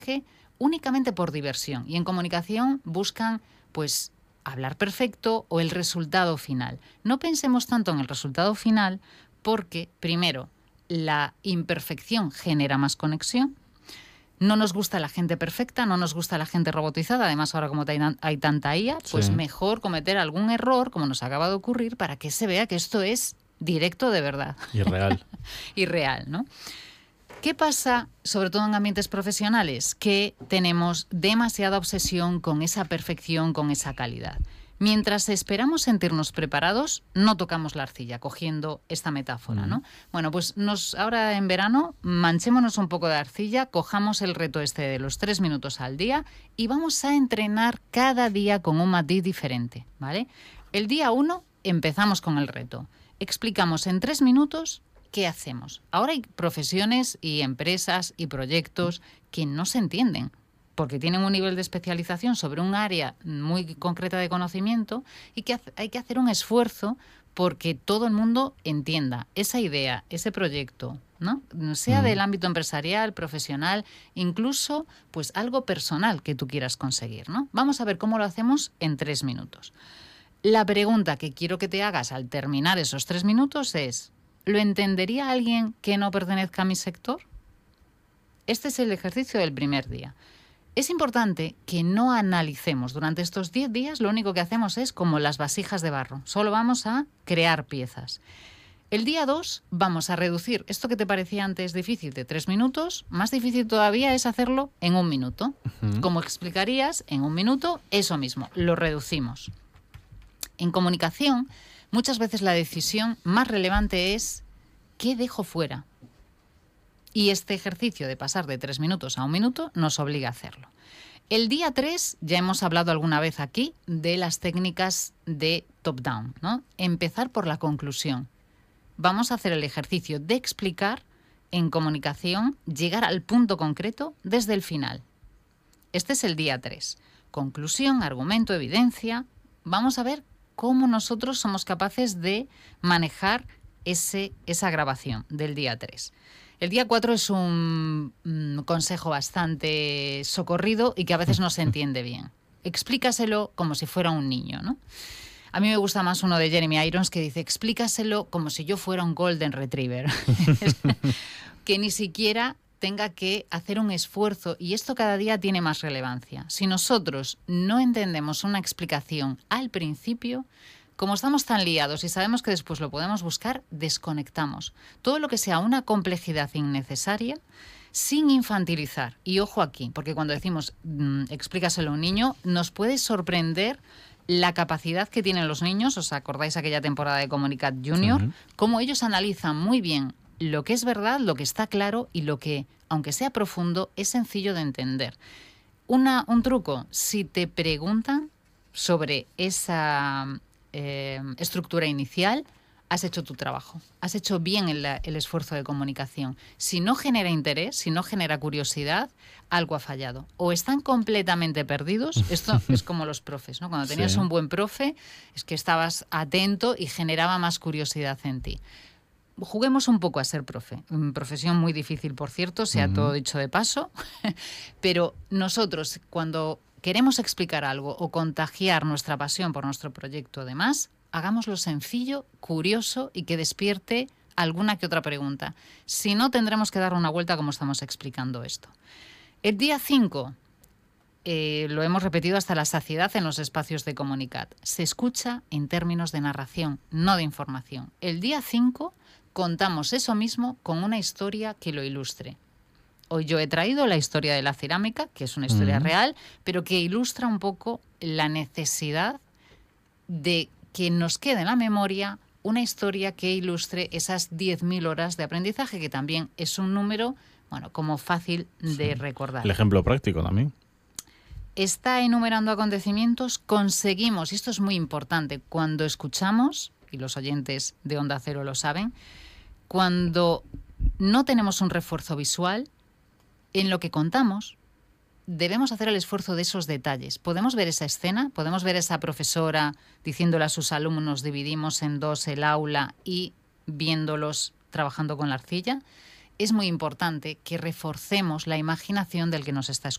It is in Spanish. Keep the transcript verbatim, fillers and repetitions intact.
únicamente por diversión. Y en comunicación buscan, pues, hablar perfecto o el resultado final. No pensemos tanto en el resultado final porque, primero, la imperfección genera más conexión. No nos gusta la gente perfecta, no nos gusta la gente robotizada. Además, ahora como hay tanta I A, pues Sí. mejor cometer algún error, como nos acaba de ocurrir, para que se vea que esto es directo de verdad. Y real. Y real, ¿no? ¿Qué pasa, sobre todo en ambientes profesionales? Que tenemos demasiada obsesión con esa perfección, con esa calidad. Mientras esperamos sentirnos preparados, no tocamos la arcilla, cogiendo esta metáfora, ¿no? Bueno, pues nos, ahora en verano, manchémonos un poco de arcilla, cojamos el reto este de los tres minutos al día y vamos a entrenar cada día con un matiz diferente, ¿vale? El día uno empezamos con el reto. Explicamos en tres minutos qué hacemos. Ahora hay profesiones y empresas y proyectos que no se entienden, porque tienen un nivel de especialización sobre un área muy concreta de conocimiento y que hay que hacer un esfuerzo porque todo el mundo entienda esa idea, ese proyecto, ¿no? Sea del ámbito empresarial, profesional, incluso pues algo personal que tú quieras conseguir, ¿no? Vamos a ver cómo lo hacemos en tres minutos. La pregunta que quiero que te hagas al terminar esos tres minutos es: ¿lo entendería alguien que no pertenezca a mi sector? Este es el ejercicio del primer día. Es importante que no analicemos. Durante estos diez días lo único que hacemos es como las vasijas de barro. Solo vamos a crear piezas. El día dos vamos a reducir esto que te parecía antes difícil de tres minutos. Más difícil todavía es hacerlo en un minuto. Uh-huh. ¿Cómo explicarías en un minuto eso mismo? Lo reducimos. En comunicación, muchas veces la decisión más relevante es ¿qué dejo fuera? Y este ejercicio de pasar de tres minutos a un minuto nos obliga a hacerlo. El día tres, ya hemos hablado alguna vez aquí de las técnicas de top-down, ¿no? Empezar por la conclusión. Vamos a hacer el ejercicio de explicar en comunicación, llegar al punto concreto desde el final. Este es el día tres. Conclusión, argumento, evidencia. Vamos a ver cómo nosotros somos capaces de manejar ese, esa grabación del día tres. El día cuatro es un mm, consejo bastante socorrido y que a veces no se entiende bien. Explícaselo como si fuera un niño, ¿no? A mí me gusta más uno de Jeremy Irons que dice: explícaselo como si yo fuera un Golden Retriever. Que ni siquiera tenga que hacer un esfuerzo, y esto cada día tiene más relevancia. Si nosotros no entendemos una explicación al principio, como estamos tan liados y sabemos que después lo podemos buscar, desconectamos. Todo lo que sea una complejidad innecesaria, sin infantilizar. Y ojo aquí, porque cuando decimos mmm, explícaselo a un niño, nos puede sorprender la capacidad que tienen los niños. ¿Os acordáis aquella temporada de Comunicat Junior? Sí. Cómo ellos analizan muy bien lo que es verdad, lo que está claro y lo que, aunque sea profundo, es sencillo de entender. Una, un truco: si te preguntan sobre esa eh, estructura inicial, has hecho tu trabajo, has hecho bien el, el esfuerzo de comunicación. Si no genera interés, si no genera curiosidad, algo ha fallado. O están completamente perdidos. Esto es como los profes, ¿no? Cuando tenías sí. un buen profe, es que estabas atento y generaba más curiosidad en ti. Juguemos un poco a ser profe. Profesión muy difícil, por cierto, sea uh-huh. todo dicho de paso. Pero nosotros, cuando queremos explicar algo o contagiar nuestra pasión por nuestro proyecto, además, hagámoslo sencillo, curioso y que despierte alguna que otra pregunta. Si no, tendremos que dar una vuelta como estamos explicando esto. El día cinco, eh, lo hemos repetido hasta la saciedad en los espacios de Comunicat. Se escucha en términos de narración, no de información. El día cinco contamos eso mismo con una historia que lo ilustre. Hoy yo he traído la historia de la cerámica, que es una historia uh-huh. real, pero que ilustra un poco la necesidad de que nos quede en la memoria una historia que ilustre esas diez mil horas de aprendizaje, que también es un número, bueno, como fácil de sí. recordar. El ejemplo práctico también. Está enumerando acontecimientos, conseguimos, y esto es muy importante, cuando escuchamos, y los oyentes de Onda Cero lo saben, cuando no tenemos un refuerzo visual, en lo que contamos, debemos hacer el esfuerzo de esos detalles. Podemos ver esa escena, podemos ver a esa profesora diciéndole a sus alumnos: dividimos en dos el aula, y viéndolos trabajando con la arcilla. Es muy importante que reforcemos la imaginación del que nos está escuchando.